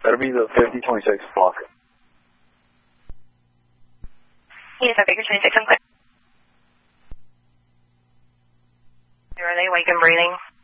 That'll be the 5026 block. Yes, Baker 26, I'm clear. Are they awake and breathing?